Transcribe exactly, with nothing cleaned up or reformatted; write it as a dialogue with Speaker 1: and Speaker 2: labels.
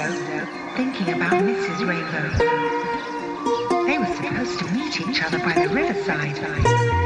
Speaker 1: Rainbow, thinking about Missus Rainbow. They were supposed to meet each other by the riverside.